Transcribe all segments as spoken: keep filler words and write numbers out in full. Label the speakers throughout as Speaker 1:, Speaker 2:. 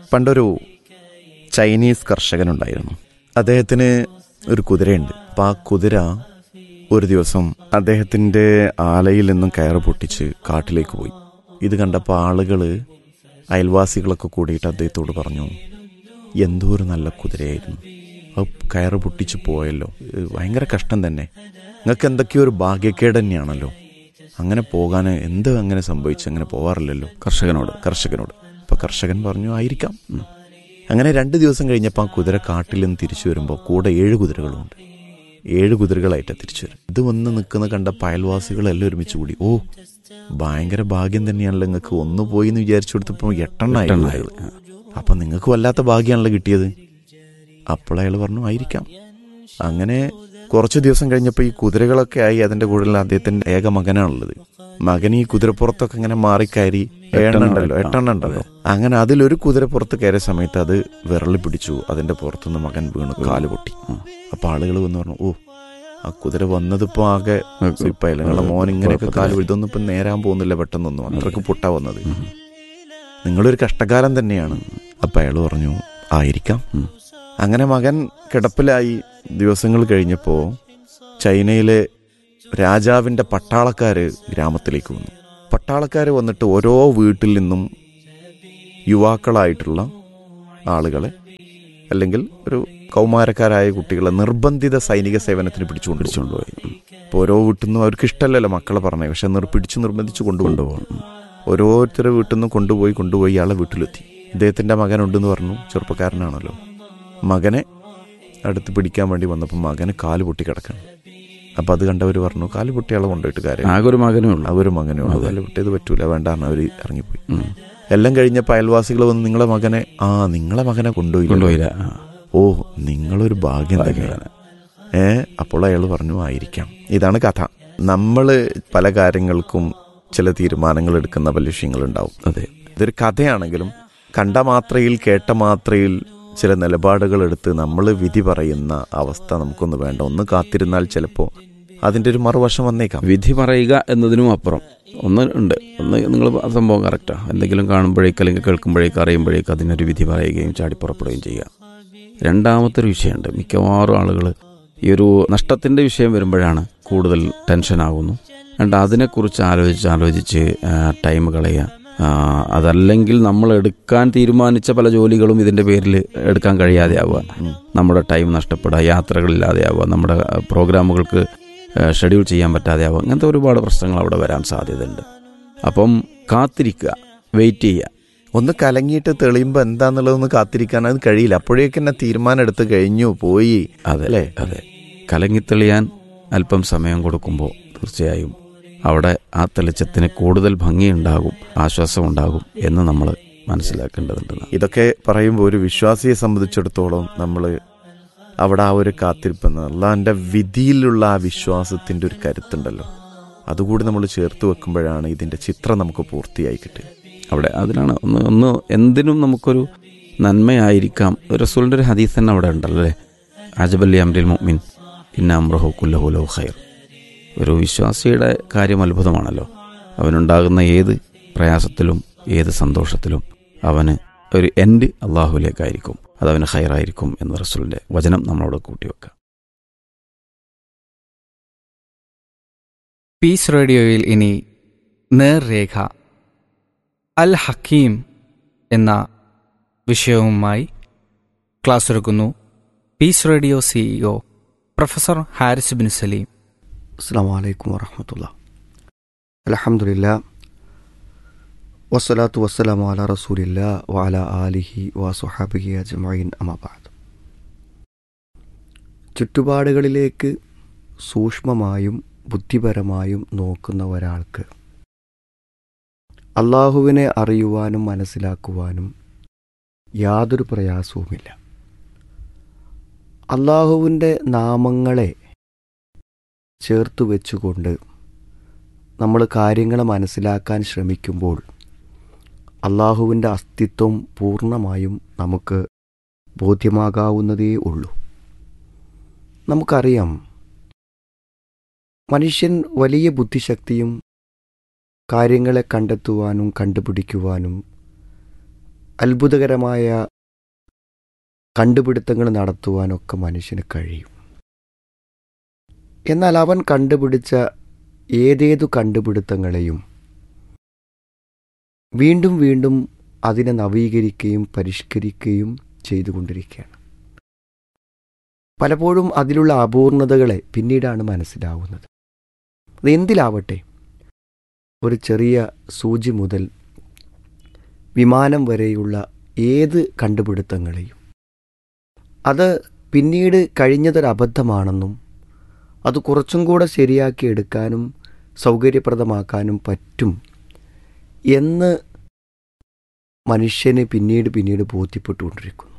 Speaker 1: പണ്ടൊരു ചൈനീസ് കർഷകനുണ്ടായിരുന്നു. അദ്ദേഹത്തിന് ഒരു കുതിരയുണ്ട്. അപ്പം ആ കുതിര ഒരു ദിവസം അദ്ദേഹത്തിൻ്റെ ആലയിൽ നിന്നും കയറ് പൊട്ടിച്ച് കാട്ടിലേക്ക് പോയി. ഇത് കണ്ടപ്പോൾ ആളുകൾ, അയൽവാസികളൊക്കെ കൂടിയിട്ട് അദ്ദേഹത്തോട് പറഞ്ഞു, എന്തോ ഒരു നല്ല കുതിരയായിരുന്നു, അത് കയറ് പൊട്ടിച്ച് പോയല്ലോ, ഭയങ്കര കഷ്ടം തന്നെ, നിങ്ങൾക്ക് എന്തൊക്കെയോ ഒരു ഭാഗ്യക്കേട് തന്നെയാണല്ലോ, അങ്ങനെ പോകാൻ എന്ത് അങ്ങനെ സംഭവിച്ചു, അങ്ങനെ പോവാറില്ലല്ലോ കർഷകനോട് കർഷകനോട് അപ്പോൾ കർഷകൻ പറഞ്ഞു, ആയിരിക്കാം. അങ്ങനെ രണ്ട് ദിവസം കഴിഞ്ഞപ്പോൾ ആ കുതിര കാട്ടിൽ നിന്ന് തിരിച്ചു വരുമ്പോൾ കൂടെ ഏഴ് കുതിരകളുമുണ്ട്. ഏഴ് കുതിരകളായിട്ടാണ് തിരിച്ചു വരും. ഇത് വന്ന് നിൽക്കുന്ന കണ്ട അയൽവാസികളെല്ലാം ഒരുമിച്ച് കൂടി, ഓ ഭയങ്കര ഭാഗ്യം തന്നെയാണല്ലോ, നിങ്ങൾക്ക് ഒന്ന് പോയി എന്ന് വിചാരിച്ചു കൊടുത്തപ്പോൾ എട്ടെണ്ണായി, അപ്പം നിങ്ങൾക്ക് വല്ലാത്ത ഭാഗ്യമാണല്ലോ കിട്ടിയത്. അപ്പോൾ അയാൾ പറഞ്ഞു, ആയിരിക്കാം. അങ്ങനെ കുറച്ച് ദിവസം കഴിഞ്ഞപ്പോൾ ഈ കുതിരകളൊക്കെ ആയി. അതിൻ്റെ കൂടുതൽ അദ്ദേഹത്തിൻ്റെ ഏക മകനാണുള്ളത്. മകൻ ഈ കുതിരപ്പുറത്തൊക്കെ ഇങ്ങനെ മാറിക്കയറി എണ്ണെണ്ടല്ലോ എട്ടെണ്ണം ഉണ്ടല്ലോ. അങ്ങനെ അതിലൊരു കുതിരപ്പുറത്ത് കയറിയ സമയത്ത് അത് വിരൽ പിടിച്ചു, അതിൻ്റെ പുറത്തുനിന്ന് മകൻ വീണ് കാല് പൊട്ടി. അപ്പോൾ ആളുകൾ വന്ന് പറഞ്ഞു, ഓ ആ കുതിര വന്നതിപ്പോൾ ആകെ ഇപ്പല്ല, നിങ്ങളുടെ മോൻ ഇങ്ങനെയൊക്കെ കാല് പിടിച്ചൊന്നും ഇപ്പം നേരാൻ പോകുന്നില്ല, പെട്ടെന്നൊന്നും അത്രക്ക് പൊട്ടാ വന്നത്, നിങ്ങളൊരു കഷ്ടകാലം തന്നെയാണ്. അപ്പം അയാൾ പറഞ്ഞു, ആയിരിക്കാം. അങ്ങനെ മകൻ കിടപ്പിലായി. ദിവസങ്ങൾ കഴിഞ്ഞപ്പോൾ ചൈനയിലെ രാജാവിൻ്റെ പട്ടാളക്കാർ ഗ്രാമത്തിലേക്ക് വന്നു. പട്ടാളക്കാർ വന്നിട്ട് ഓരോ വീട്ടിൽ നിന്നും യുവാക്കളായിട്ടുള്ള ആളുകളെ അല്ലെങ്കിൽ ഒരു കൗമാരക്കാരായ കുട്ടികളെ നിർബന്ധിത സൈനിക സേവനത്തിന് പിടിച്ചുകൊണ്ട് പിടിച്ചുകൊണ്ടുപോയി. ഇപ്പോൾ ഓരോ വീട്ടിൽ നിന്നും അവർക്ക് ഇഷ്ടമല്ലല്ലോ മക്കളെ പറഞ്ഞത്, പക്ഷെ നിർ പിടിച്ച് നിർബന്ധിച്ച് കൊണ്ടുകൊണ്ടുപോകും. ഓരോരുത്തരുടെ വീട്ടിൽ നിന്നും കൊണ്ടുപോയി കൊണ്ടുപോയി ഇയാളെ വീട്ടിലെത്തി. ഇദ്ദേഹത്തിൻ്റെ മകനുണ്ടെന്ന് പറഞ്ഞു, ചെറുപ്പക്കാരനാണല്ലോ. മകനെ അടുത്ത് പിടിക്കാൻ വേണ്ടി വന്നപ്പോൾ മകന് കാല് പൊട്ടി കിടക്കണം. അപ്പം അത് കണ്ടവർ പറഞ്ഞു, കാല് പൊട്ടിയാളെ കൊണ്ടുപോയിട്ട് കാര്യം, ആകെ ഒരു മകനേ ഉള്ളൂ, ഒരു മകനേ ഉള്ളൂ, കാല് പൊട്ടിയത് പറ്റൂല, വേണ്ടാന്ന് അവർ ഇറങ്ങിപ്പോയി. എല്ലാം കഴിഞ്ഞപ്പോൾ അയൽവാസികൾ വന്ന്, നിങ്ങളെ മകനെ ആ നിങ്ങളെ മകനെ കൊണ്ടുപോയില്ല കൊണ്ടുപോയില്ല ഓ നിങ്ങളൊരു ഭാഗ്യം തന്നെയാണ്. ഏ അപ്പോൾ അയാൾ പറഞ്ഞു, ആയിരിക്കാം. ഇതാണ് കഥ. നമ്മൾ പല കാര്യങ്ങൾക്കും ചില തീരുമാനങ്ങൾ എടുക്കുന്ന പല വിഷയങ്ങളുണ്ടാവും. അതെ, ഇതൊരു കഥയാണെങ്കിലും കണ്ട മാത്രയിൽ കേട്ട മാത്രയിൽ ചില നിലപാടുകൾ എടുത്ത് നമ്മൾ വിധി പറയുന്ന അവസ്ഥ നമുക്കൊന്ന് വേണ്ട. ഒന്ന് കാത്തിരുന്നാൽ ചിലപ്പോൾ അതിൻ്റെ ഒരു മറുവശം വന്നേക്കാം.
Speaker 2: വിധി പറയുക എന്നതിനും അപ്പുറം ഒന്ന് ഉണ്ട്. ഒന്ന് നിങ്ങൾ സംഭവം കറക്റ്റാണ്, എന്തെങ്കിലും കാണുമ്പോഴേക്ക് അല്ലെങ്കിൽ കേൾക്കുമ്പോഴേക്ക് അറിയുമ്പോഴേക്ക് അതിനൊരു വിധി പറയുകയും ചാടിപ്പുറപ്പെടുകയും ചെയ്യുക. രണ്ടാമത്തെ ഒരു വിഷയമുണ്ട്. മിക്കവാറും ആളുകൾ ഈ ഒരു നഷ്ടത്തിൻ്റെ വിഷയം വരുമ്പോഴാണ് കൂടുതൽ ടെൻഷനാകുന്നു. രണ്ട് അതിനെക്കുറിച്ച് ആലോചിച്ച് ആലോചിച്ച് ടൈം കളയുക. അതല്ലെങ്കിൽ നമ്മൾ എടുക്കാൻ തീരുമാനിച്ച പല ജോലികളും ഇതിൻ്റെ പേരിൽ എടുക്കാൻ കഴിയാതെ ആവുക, നമ്മുടെ ടൈം നഷ്ടപ്പെടുക, യാത്രകളില്ലാതെ ആവുക, നമ്മുടെ പ്രോഗ്രാമുകൾക്ക് ഷെഡ്യൂൾ ചെയ്യാൻ പറ്റാതെ ആവുക, അങ്ങനത്തെ ഒരുപാട് പ്രശ്നങ്ങൾ അവിടെ വരാൻ സാധ്യതയുണ്ട്. അപ്പം കാത്തിരിക്കുക, വെയിറ്റ് ചെയ്യുക.
Speaker 1: ഒന്ന് കലങ്ങിയിട്ട് തെളിയുമ്പോൾ എന്താണെന്നുള്ളതൊന്ന് കാത്തിരിക്കാൻ അത് കഴിയില്ല. അപ്പോഴേക്ക് തന്നെ തീരുമാനം എടുത്ത് കഴിഞ്ഞു പോയി.
Speaker 2: അതെ അതെ കലങ്ങിത്തെളിയാൻ അല്പം സമയം കൊടുക്കുമ്പോൾ തീർച്ചയായും അവിടെ ആ തെളിച്ചത്തിന് കൂടുതൽ ഭംഗിയുണ്ടാകും, ആശ്വാസം ഉണ്ടാകും എന്ന് നമ്മൾ മനസ്സിലാക്കേണ്ടതുണ്ട്.
Speaker 1: ഇതൊക്കെ പറയുമ്പോൾ ഒരു വിശ്വാസിയെ സംബന്ധിച്ചിടത്തോളം നമ്മൾ അവിടെ ആ ഒരു കാത്തിരിപ്പെന്ന് അള്ളാഹിൻ്റെ വിധിയിലുള്ള ആ വിശ്വാസത്തിൻ്റെ ഒരു കരുത്തുണ്ടല്ലോ, അതുകൂടി നമ്മൾ ചേർത്ത് വെക്കുമ്പോഴാണ് ഇതിൻ്റെ ചിത്രം നമുക്ക് പൂർത്തിയായി കിട്ടുക.
Speaker 2: അവിടെ അതിനാണ് ഒന്ന് ഒന്ന് എന്തിനും നമുക്കൊരു നന്മയായിരിക്കാം. റസൂലിൻ്റെ ഒരു ഹദീസ് തന്നെ അവിടെ ഉണ്ടല്ലോ, അല്ലേ, അജബല്ലി അംരിൽ മുഅ്മിൻ ഇന്ന അംറഹു കുല്ലഹു ലഹു ഖൈർ. ഒരു വിശ്വാസിയുടെ കാര്യം അത്ഭുതമാണല്ലോ. അവനുണ്ടാകുന്ന ഏത് പ്രയാസത്തിലും ഏത് സന്തോഷത്തിലും അവന് ഒരു എൻഡ് അള്ളാഹുവിലേക്കായിരിക്കും, അതവന് ഖൈറായിരിക്കും എന്ന് റസൂലിൻ്റെ വചനം നമ്മളോട് കൂട്ടിവെക്കുക.
Speaker 3: പീസ് റേഡിയോയിൽ ഇനി നേർരേഖ അൽ ഹക്കീം എന്ന വിഷയവുമായി ക്ലാസ് എടുക്കുന്നു piece radio CEO professor Haris bin Saleem.
Speaker 4: അസ്സലാമു അലൈക്കും വറഹ്മത്തുള്ളാഹി. അൽഹംദുലില്ലാഹ് വസ്സലാത്തു വസ്സലാമു അലാ റസൂലില്ലാഹ് വഅലാ ആലിഹി വസ്വഹാബിഹി അജ്മഈൻ അമ്മാ ബഅദ്. ചുറ്റുപാടുകളിലേക്ക് സൂക്ഷ്മമായും ബുദ്ധിപരമായും നോക്കുന്ന ഒരാൾക്ക് അള്ളാഹുവിനെ അറിയുവാനും മനസ്സിലാക്കുവാനും യാതൊരു പ്രയാസവുമില്ല. അള്ളാഹുവിൻ്റെ നാമങ്ങളെ ചേർത്ത് വെച്ചുകൊണ്ട് നമ്മൾ കാര്യങ്ങളെ മനസ്സിലാക്കാൻ ശ്രമിക്കുമ്പോൾ അള്ളാഹുവിൻ്റെ അസ്തിത്വം പൂർണ്ണമായും നമുക്ക് ബോധ്യമാകാവുന്നതേ ഉള്ളൂ. നമുക്കറിയാം, മനുഷ്യൻ വലിയ ബുദ്ധിശക്തിയും കാര്യങ്ങളെ കണ്ടെത്തുവാനും കണ്ടുപിടിക്കുവാനും അത്ഭുതകരമായ കണ്ടുപിടുത്തങ്ങൾ നടത്തുവാനൊക്കെ മനുഷ്യന് കഴിയും. എന്നാൽ അവൻ കണ്ടുപിടിച്ച ഏതേതു കണ്ടുപിടുത്തങ്ങളെയും വീണ്ടും വീണ്ടും അതിനെ നവീകരിക്കുകയും പരിഷ്കരിക്കുകയും ചെയ്തുകൊണ്ടിരിക്കുകയാണ്. പലപ്പോഴും അതിലുള്ള അപൂർണതകളെ പിന്നീടാണ് മനസ്സിലാവുന്നത്. അത് എന്തിലാവട്ടെ, ഒരു ചെറിയ സൂചി മുതൽ വിമാനം വരെയുള്ള ഏത് കണ്ടുപിടുത്തങ്ങളെയും അത് പിന്നീട് കഴിഞ്ഞതൊരബദ്ധമാണെന്നും അത് കുറച്ചും കൂടെ ശരിയാക്കി എടുക്കാനും സൗകര്യപ്രദമാക്കാനും പറ്റും എന്ന് മനുഷ്യന് പിന്നീട് പിന്നീട് ബോധ്യപ്പെട്ടുകൊണ്ടിരിക്കുന്നു.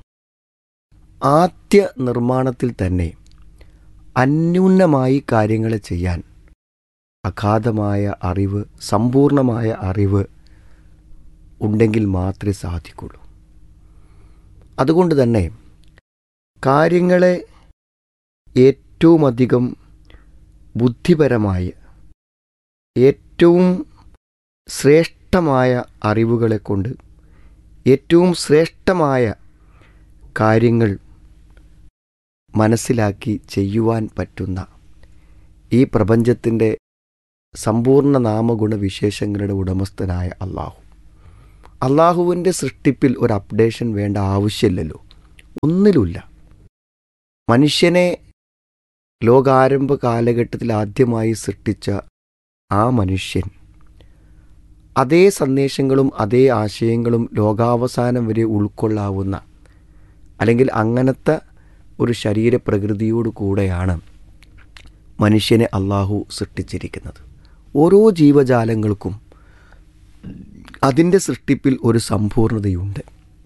Speaker 4: ആദ്യ നിർമ്മാണത്തിൽ തന്നെ അന്യൂനമായി കാര്യങ്ങളെ ചെയ്യാൻ അഗാധമായ അറിവ്, സമ്പൂർണമായ അറിവ് ഉണ്ടെങ്കിൽ മാത്രമേ സാധിക്കുള്ളൂ. അതുകൊണ്ട് തന്നെ കാര്യങ്ങളെ ഏറ്റവുമധികം ബുദ്ധിപരമായ ഏറ്റവും ശ്രേഷ്ഠമായ അറിവുകളെ കൊണ്ട് ഏറ്റവും ശ്രേഷ്ഠമായ കാര്യങ്ങൾ മനസ്സിലാക്കി ചെയ്യുവാൻ പറ്റുന്ന ഈ പ്രപഞ്ചത്തിൻ്റെ സമ്പൂർണ്ണ നാമഗുണവിശേഷങ്ങളുടെ ഉടമസ്ഥനായ അള്ളാഹു, അള്ളാഹുവിൻ്റെ സൃഷ്ടിപ്പിൽ ഒരു അപ്ഡേഷൻ വേണ്ട ആവശ്യമില്ലല്ലോ, ഒന്നിലുമില്ല. മനുഷ്യനെ ലോകാരംഭ കാലഘട്ടത്തിൽ ആദ്യമായി സൃഷ്ടിച്ച ആ മനുഷ്യൻ അതേ സന്ദേശങ്ങളും അതേ ആശയങ്ങളും ലോകാവസാനം വരെ ഉൾക്കൊള്ളാവുന്ന, അല്ലെങ്കിൽ അങ്ങനത്തെ ഒരു ശരീരപ്രകൃതിയോടു കൂടെയാണ് മനുഷ്യനെ അള്ളാഹു സൃഷ്ടിച്ചിരിക്കുന്നത്. ഓരോ ജീവജാലങ്ങൾക്കും അതിൻ്റെ സൃഷ്ടിപ്പിൽ ഒരു സമ്പൂർണതയുണ്ട്.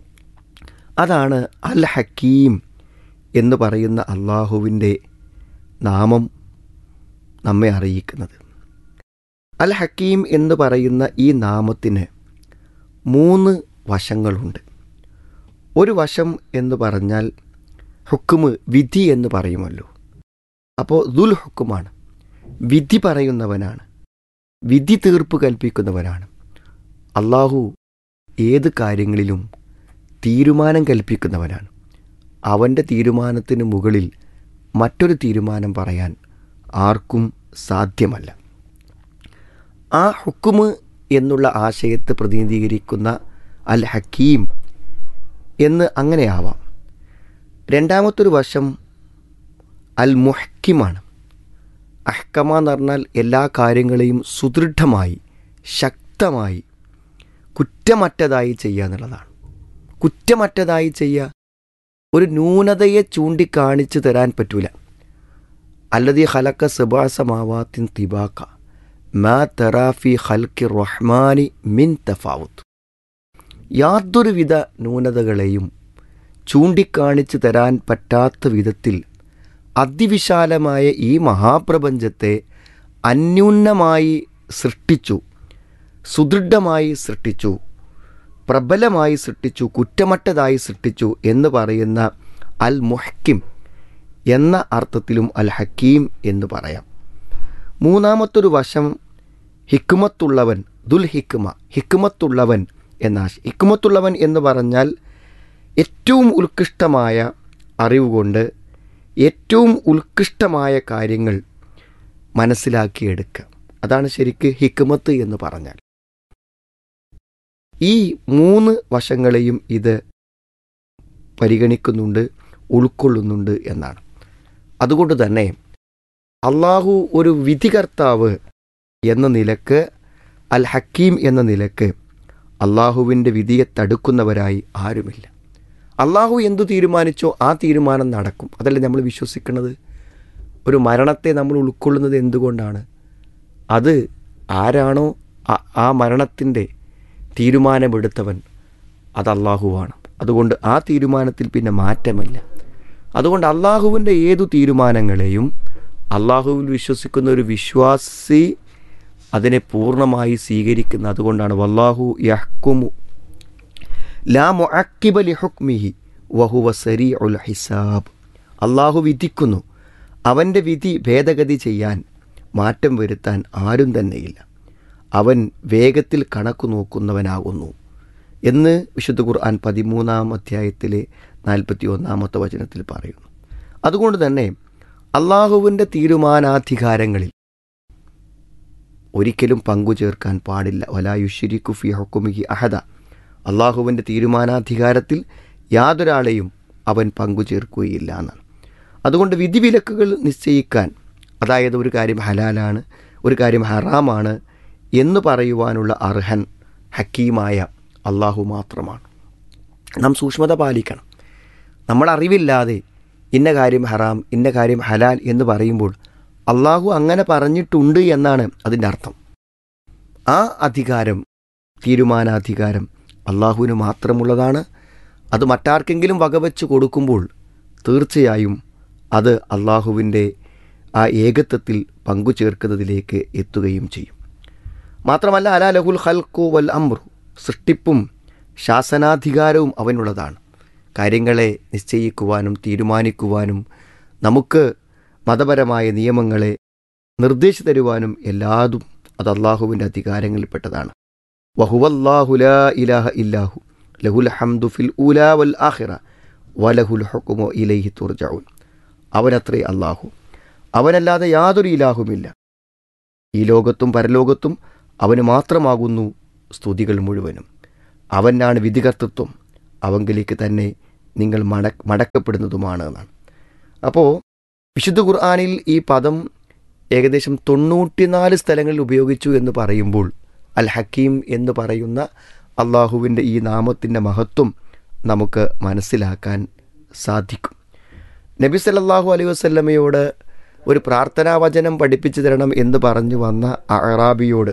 Speaker 4: അതാണ് അൽ ഹക്കീം എന്ന് പറയുന്ന അള്ളാഹുവിൻ്റെ നാമം നമ്മെ അറിയിക്കുന്നത്. അൽ ഹക്കീം എന്ന് പറയുന്ന ഈ നാമത്തിന് മൂന്ന് വശങ്ങളുണ്ട്. ഒരു വശം എന്ന് പറഞ്ഞാൽ ഹുക്കുമ്, വിധി എന്ന് പറയുമല്ലോ. അപ്പോൾ ദുൽ ഹുക്കുമാണ്, വിധി പറയുന്നവനാണ്, വിധി തീർപ്പ് കൽപ്പിക്കുന്നവനാണ്. അള്ളാഹു ഏത് കാര്യങ്ങളിലും തീരുമാനം കൽപ്പിക്കുന്നവനാണ്. അവൻ്റെ തീരുമാനത്തിന് മുകളിൽ മറ്റൊരു തീരുമാനം പറയാൻ ആർക്കും സാധ്യമല്ല. ആ ഹുക്കുമ് എന്നുള്ള ആശയത്തെ പ്രതിനിധീകരിക്കുന്ന അൽ ഹക്കീം എന്ന് അങ്ങനെയാവാം. രണ്ടാമത്തൊരു വശം അൽ മുഹ്കിമാണ്. അഹ്കമ എന്ന് പറഞ്ഞാൽ എല്ലാ കാര്യങ്ങളെയും സുദൃഢമായി, ശക്തമായി, കുറ്റമറ്റതായി ചെയ്യുക എന്നുള്ളതാണ്. കുറ്റമറ്റതായി ചെയ്യുക, ഒരു ന്യൂനതയെ ചൂണ്ടിക്കാണിച്ച് തരാൻ പറ്റൂല. അല്ലദീ ഖലഖ സബ്അ സമാവാത്തിൻ തിബാക മാ തറാ ഫീ ഖൽഖി റഹ്മാനി മിൻ തഫാവുത്ത്. യാതൊരുവിധ ന്യൂനതകളെയും ചൂണ്ടിക്കാണിച്ച് തരാൻ പറ്റാത്ത വിധത്തിൽ അതിവിശാലമായ ഈ മഹാപ്രപഞ്ചത്തെ അന്യൂനമായി സൃഷ്ടിച്ചു, സുദൃഢമായി സൃഷ്ടിച്ചു, പ്രബലമായി സൃഷ്ടിച്ചു, കുറ്റമറ്റതായി സൃഷ്ടിച്ചു എന്ന് പറയുന്ന അൽ മുഹ്കിം എന്ന അർത്ഥത്തിലും അൽ ഹക്കീം എന്ന് പറയാം. മൂന്നാമത്തൊരു വശം ഹിക്മത്തുള്ളവൻ, ദുൽ ഹിക്മ, ഹിക്മത്തുള്ളവൻ എന്ന ആശയം. ഹിക്മത്തുള്ളവൻ എന്ന് പറഞ്ഞാൽ ഏറ്റവും ഉത്കൃഷ്ടമായ അറിവ് കൊണ്ട് ഏറ്റവും ഉത്കൃഷ്ടമായ കാര്യങ്ങൾ മനസ്സിലാക്കിയെടുക്കുക. അതാണ് ശരിക്ക് ഹിക്മത്ത് എന്ന് പറഞ്ഞാൽ. ഈ മൂന്ന് വശങ്ങളെയും ഇത് പരിഗണിക്കുന്നുണ്ട്, ഉൾക്കൊള്ളുന്നുണ്ട് എന്നാണ്. അതുകൊണ്ട് തന്നെ അള്ളാഹു ഒരു വിധികർത്താവ് എന്ന നിലക്ക്, അൽ ഹക്കീം എന്ന നിലക്ക് അള്ളാഹുവിൻ്റെ വിധിയെ തടുക്കുന്നവരായി ആരുമില്ല. അള്ളാഹു എന്തു തീരുമാനിച്ചോ ആ തീരുമാനം നടക്കും. അതല്ലേ നമ്മൾ വിശ്വസിക്കുന്നത്. ഒരു മരണത്തെ നമ്മൾ ഉൾക്കൊള്ളുന്നത് എന്തുകൊണ്ടാണ്? അത് ആരാണോ ആ മരണത്തിൻ്റെ തീരുമാനമെടുത്തവൻ, അത് അള്ളാഹുവാണ്. അതുകൊണ്ട് ആ തീരുമാനത്തിൽ പിന്നെ മാറ്റമില്ല. അതുകൊണ്ട് അള്ളാഹുവിൻ്റെ ഏതു തീരുമാനങ്ങളെയും അള്ളാഹുവിൽ വിശ്വസിക്കുന്ന ഒരു വിശ്വാസി അതിനെ പൂർണ്ണമായി സ്വീകരിക്കുന്ന. അതുകൊണ്ടാണ് വല്ലാഹു യഹ്കുമു ലാ മുഅക്കിബ ലിഹുക്മിഹി വഹുവ സരീഉൽ ഹിസാബ്. അള്ളാഹു വിധിക്കുന്നു, അവൻ്റെ വിധി ഭേദഗതി ചെയ്യാൻ, മാറ്റം വരുത്താൻ ആരും തന്നെയില്ല. അവൻ വേഗത്തിൽ കണക്ക് നോക്കുന്നവനാകുന്നു എന്ന് വിശുദ്ധ ഖുർആൻ പതിമൂന്നാം അധ്യായത്തിലെ നാൽപ്പത്തി ഒന്നാമത്തെ വചനത്തിൽ പറയുന്നു. അതുകൊണ്ട് തന്നെ അള്ളാഹുവിൻ്റെ തീരുമാനാധികാരങ്ങളിൽ ഒരിക്കലും പങ്കു ചേർക്കാൻ പാടില്ല. വലാ യുശ്രികു ഫീ ഹുക്മിഹി അഹദ. അള്ളാഹുവിൻ്റെ തീരുമാനാധികാരത്തിൽ യാതൊരാളെയും അവൻ പങ്കു ചേർക്കുകയില്ല എന്നാണ്. അതുകൊണ്ട് വിധിവിലക്കുകൾ നിശ്ചയിക്കാൻ, അതായത് ഒരു കാര്യം ഹലാലാണ്, ഒരു കാര്യം ഹറാമാണ് എന്ന് പറയുവാനുള്ള അർഹൻ ഹക്കീമായ അള്ളാഹു മാത്രമാണ്. നാം സൂക്ഷ്മത പാലിക്കണം. നമ്മളറിവില്ലാതെ ഇന്ന കാര്യം ഹറാം, ഇന്ന കാര്യം ഹലാൽ എന്ന് പറയുമ്പോൾ അള്ളാഹു അങ്ങനെ പറഞ്ഞിട്ടുണ്ട് എന്നാണ് അതിൻ്റെ അർത്ഥം. ആ അധികാരം, തീരുമാനാധികാരം അള്ളാഹുവിന് മാത്രമുള്ളതാണ്. അത് മറ്റാർക്കെങ്കിലും വകവെച്ച് കൊടുക്കുമ്പോൾ തീർച്ചയായും അത് അള്ളാഹുവിൻ്റെ ആ ഏകത്വത്തിൽ പങ്കു ചേർക്കുന്നതിലേക്ക് എത്തുകയും ചെയ്യും. മാത്രമല്ല, അലാ ലഹുൽ ഖൽഖു വൽ അംറു, സൃഷ്ടിപ്പും ശാസനാധികാരവും അവനുള്ളതാണ്. കാര്യങ്ങളെ നിശ്ചയിക്കുവാനും തീരുമാനിക്കുവാനും നമുക്ക് മതപരമായ നിയമങ്ങളെ നിർദ്ദേശിച്ചു തരുവാനും എല്ലാതും അത് അള്ളാഹുവിൻ്റെ അധികാരങ്ങളിൽപ്പെട്ടതാണ്. വഹുവല്ലാഹു ലാ ഇലാഹ ഇല്ലാഹു ലഹുൽ ഹംദു ഫിൽ ഊലാ വൽ ആഖിറ വലഹുൽ ഹുക്മു ഇലൈഹി തുർജഊൻ. അവനത്രേ അള്ളാഹു, അവനല്ലാതെ യാതൊരു ഇലാഹുമില്ല. ഈ ലോകത്തും പരലോകത്തും അവന് മാത്രമാകുന്നു സ്തുതികൾ മുഴുവനും. അവനാണ് വിധികർത്തൃത്വം, അവങ്കിലേക്ക് തന്നെ നിങ്ങൾ മട മടക്കപ്പെടുന്നതുമാണ് എന്നാണ്. അപ്പോൾ വിശുദ്ധ ഖുർആനിൽ ഈ പദം ഏകദേശം തൊണ്ണൂറ്റിനാല് സ്ഥലങ്ങളിൽ ഉപയോഗിച്ചു എന്ന് പറയുമ്പോൾ അൽ ഹക്കീം എന്ന് പറയുന്ന അള്ളാഹുവിൻ്റെ ഈ നാമത്തിൻ്റെ മഹത്വം നമുക്ക് മനസ്സിലാക്കാൻ സാധിക്കും. നബി സല്ലല്ലാഹു അലൈഹി വസല്ലമയോട് ഒരു പ്രാർത്ഥനാവചനം പഠിപ്പിച്ചു തരണം എന്ന് പറഞ്ഞു വന്ന അറാബിയോട്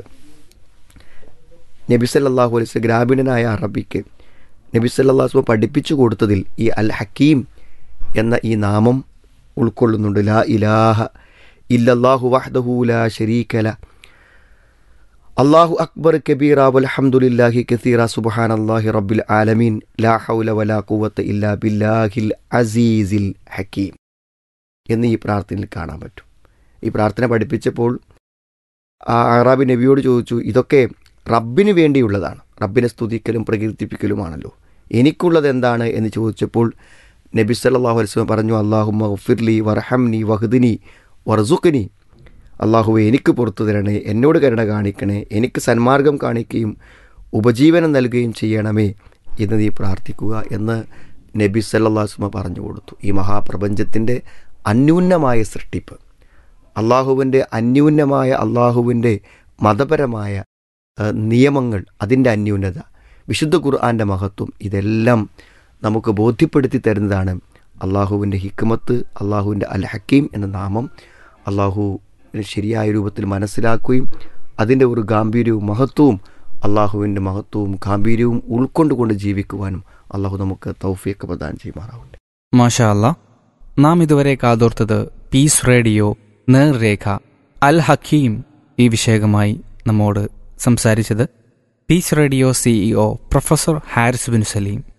Speaker 4: നബി സല്ലല്ലാഹു അലൈഹി വസല്ലം, ഗ്രാമീണനായ അറബിക്ക് നബി സല്ലല്ലാഹു അലൈഹി വസല്ലം പഠിപ്പിച്ചു കൊടുത്തതിൽ ഈ അൽ ഹക്കീം എന്ന ഈ നാമം ഉൾക്കൊള്ളുന്നുണ്ട്. ലാ ഇലാഹ ഇല്ലല്ലാഹു വഹ്ദഹു ലാ ശരീക ലഹ്, അല്ലാഹു അക്ബർ കബീറ വൽഹംദുലില്ലാഹി കസീറ സുബ്ഹാനല്ലാഹി റബ്ബിൽ ആലമീൻ ലാ ഹൗല വലാ ഖുവത ഇല്ലാ ബില്ലാഹിൽ അസീസിൽ ഹക്കീം എന്ന് ഈ പ്രാർത്ഥനയിൽ കാണാൻ പറ്റും. ഈ പ്രാർത്ഥന പഠിപ്പിച്ചപ്പോൾ ആ അറാബി നബിയോട് ചോദിച്ചു, ഇതൊക്കെ റബ്ബിന് വേണ്ടിയുള്ളതാണ്, റബ്ബിനെ സ്തുതിക്കലും പ്രകീർത്തിപ്പിക്കലുമാണല്ലോ, എനിക്കുള്ളത് എന്താണ് എന്ന് ചോദിച്ചപ്പോൾ നബി സല്ലല്ലാഹു അലൈഹി വസല്ലം പറഞ്ഞു, അല്ലാഹുമ്മ ഗഫിർലി വർഹംനി വഹ്ദിനി വർസുഖ്നി. അള്ളാഹുവെ, എനിക്ക് പുറത്തു തരണേ, എന്നോട് കരുണ കാണിക്കണേ, എനിക്ക് സന്മാർഗം കാണിക്കുകയും ഉപജീവനം നൽകുകയും ചെയ്യണമേ എന്ന് നീ പ്രാർത്ഥിക്കുക എന്ന് നബി സല്ലല്ലാഹു അലൈഹി വസല്ലം പറഞ്ഞു കൊടുത്തു. ഈ മഹാപ്രപഞ്ചത്തിൻ്റെ അന്യൂന്നമായ സൃഷ്ടിപ്പ്, അള്ളാഹുവിൻ്റെ അന്യൂന്നമായ അള്ളാഹുവിൻ്റെ മതപരമായ നിയമങ്ങൾ, അതിൻ്റെ അന്യൂനത, വിശുദ്ധ ഖുർആൻ്റെ മഹത്വം, ഇതെല്ലാം നമുക്ക് ബോധ്യപ്പെടുത്തി തരുന്നതാണ് അള്ളാഹുവിൻ്റെ ഹിക്മത്ത്, അള്ളാഹുവിൻ്റെ അൽ ഹക്കീം എന്ന നാമം. അള്ളാഹു ശരിയായ രൂപത്തിൽ മനസ്സിലാക്കുകയും അതിൻ്റെ ഒരു ഗാംഭീര്യവും മഹത്വവും, അള്ളാഹുവിൻ്റെ മഹത്വവും ഗാംഭീര്യവും ഉൾക്കൊണ്ടുകൊണ്ട് ജീവിക്കുവാനും അള്ളാഹു നമുക്ക് തൗഫീഖ് പ്രദാനം ചെയ്യുമാറാവട്ടെ.
Speaker 3: മാഷാ അല്ലാ. നാം ഇതുവരെ കാതോർത്തത് പീസ് റേഡിയോ നേർരേഖ അൽ ഹക്കീം ഈ വിഷയകമായി നമ്മോട് സംസാരിച്ചത് piece radio CEO professor Haris bin Saleem.